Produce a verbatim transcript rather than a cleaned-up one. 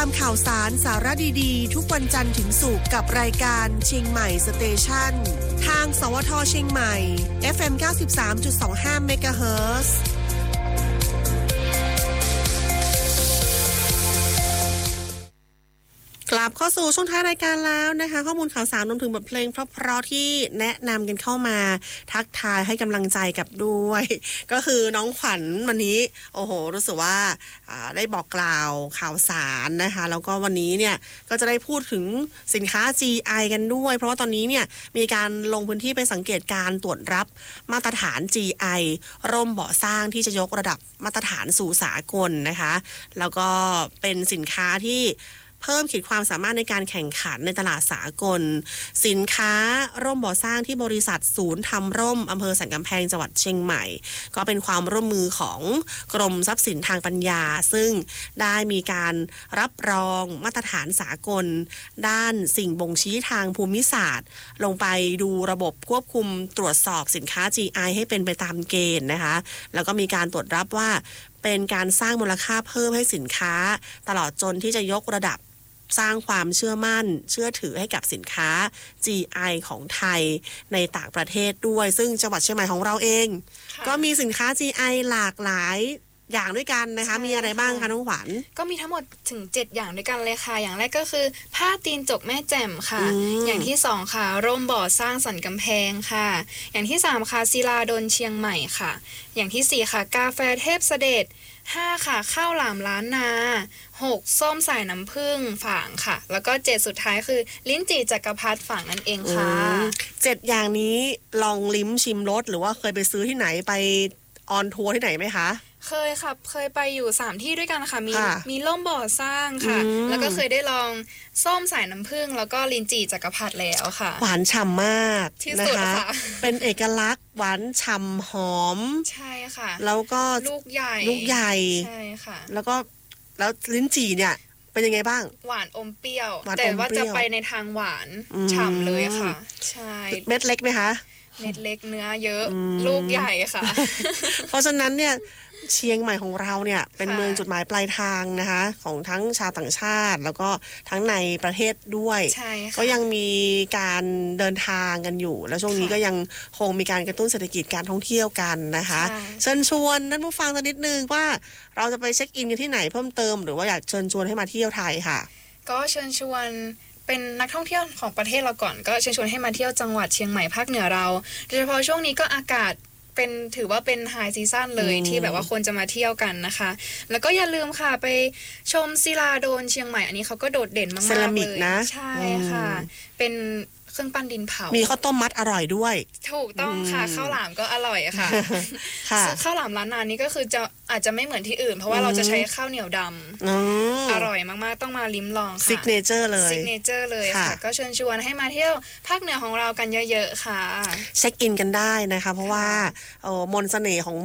ตามข่าวสารสาระดีๆทุกวันจันทร์ถึงศุกร์กับรายการเชียงใหม่สเตชันทางสวทเชียงใหม่ เอฟ เอ็ม เก้าสิบสามจุดสองห้า เมกะเฮิรตซ์ กลับเข้าสู่ช่วงท้ายรายการแล้วนะคะข้อมูลข่าวสารรวมถึงบทเพลงเพราะๆที่แนะนำกันเข้ามาทักทายให้กำลังใจกับด้วยก็คือน้องขวัญวันนี้โอ้โหรู้สึกว่าได้บอกกล่าวข่าวสารนะคะแล้วก็วันนี้เนี่ยก็จะได้พูดถึงสินค้า จี ไอ กันด้วยเพราะว่าตอนนี้เนี่ยมีการลงพื้นที่ไปสังเกตการตรวจรับมาตรฐาน จี ไอ ร่มเบาะสร้างที่จะยกระดับมาตรฐานสู่สากลนะคะแล้วก็เป็นสินค้าที่เพิ่มขีดความสามารถในการแข่งขันในตลาดสากลสินค้าร่มบ่อสร้างที่บริษัทศูนย์ทำร่มอำเภอสันกำแพงจังหวัดเชียงใหม่ก็เป็นความร่วมมือของกรมทรัพย์สินทางปัญญาซึ่งได้มีการรับรองมาตรฐานสากลด้านสิ่งบ่งชี้ทางภูมิศาสตร์ลงไปดูระบบควบคุมตรวจสอบสินค้า จี ไอ ให้เป็นไปตามเกณฑ์นะคะแล้วก็มีการตรวจรับว่าเป็นการสร้างมูลค่าเพิ่มให้สินค้าตลอดจนที่จะยกระดับสร้างความเชื่อมั่นเชื่อถือให้กับสินค้า จี ไอ ของไทยในต่างประเทศด้วยซึ่งจังหวัดเชียงใหม่ของเราเองก็มีสินค้า จี ไอ หลากหลายอย่างด้วยกันนะคะมีอะไรบ้างคะน้องขวัญก็มีทั้งหมดถึงเจ็ดอย่างด้วยกันเลยค่ะอย่างแรกก็คือผ้าตีนจกแม่แจ่มค่ะ อ, อย่างที่สองค่ะร่มบ่อสร้างสันกำแพงค่ะอย่างที่สามค่ะศิลาดลเชียงใหม่ค่ะอย่างที่สี่ค่ะกาแฟเทพเสด็จห้าค่ะข้าวหลามล้านนาหกส้มสายน้ำผึ้งฝางค่ะแล้วก็เจ็ดสุดท้ายคือลิ้นจี่จักรพรรดิฝางนั่นเองค่ะเจ็ดอย่างนี้ลองลิ้มชิมรสหรือว่าเคยไปซื้อที่ไหนไปออนทัวร์ที่ไหนไหมคะเคยค่ะเคยไปอยู่สามที่ด้วยกันค่ะมีมีล่มบ่อสร้างค่ะแล้วก็เคยได้ลองส้มสายน้ำผึ้งแล้วก็ลิ้นจี่จักรพรรดิแล้วค่ะหวานฉ่ำมากที่สุดค่ะเป็นเอกลักษณ์หวานฉ่ำหอมใช่ค่ะแล้วก็ลูกใหญ่ลูกใหญ่ใช่ค่ะแล้วก็แล้วลิ้นจี่เนี่ยเป็นยังไงบ้างหวานอมเปรี้ยวแต่ว่าจะไปในทางหวานฉ่ำเลยค่ะใช่เม็ดเล็กไหมคะเม็ดเล็กเนื้อเยอะลูกใหญ่ค่ะเพราะฉะนั้นเนี่ยเชียงใหม่ของเราเนี่ยเป็นเมืองจุดหมายปลายทางนะคะของทั้งชาวต่างชาติแล้วก็ทั้งในประเทศด้วยก็ยังมีการเดินทางกันอยู่แล้วช่วงนี้ก็ยังคงมีการกระตุ้นเศรษฐกิจการท่องเที่ยวกันนะคะเชิญชวนท่านผู้ฟังสักนิดนึงว่าเราจะไปเช็คอินกันที่ไหนเพิ่มเติมหรือว่าอยากเชิญชวนให้มาเที่ยวไทยค่ะก็เชิญชวนเป็นนักท่องเที่ยวของประเทศเราก่อนก็เชิญชวนให้มาเที่ยวจังหวัดเชียงใหม่ภาคเหนือเราโดยเฉพาะช่วงนี้ก็อากาศเป็นถือว่าเป็นไฮซีซั่นเลยที่แบบว่าคนจะมาเที่ยวกันนะคะแล้วก็อย่าลืมค่ะไปชมศิลาโดนเชียงใหม่อันนี้เขาก็โดดเด่นมากๆเลยใช่ค่ะเป็นเครื่องปั้นดินเผามีข้าวต้มมัดอร่อยด้วยถูกต้องค่ะข้าวหลามก็อร่อยค่ะข้าวหลามร้านนานนี้ก็คือจะอาจจะไม่เหมือนที่อื่นเพราะว่าเราจะใช้ข้าวเหนียวดำอร่อยมากๆต้องมาลิ้มลองค่ะซิกเนเจอร์เลยซิกเนเจอร์เลยค่ะก็เชิญชวนให้มาเที่ยวภาคเหนือของเรากันเยอะๆค่ะเช็คอินกันได้นะคะเพราะว่ามนต์เสน่ห์ของ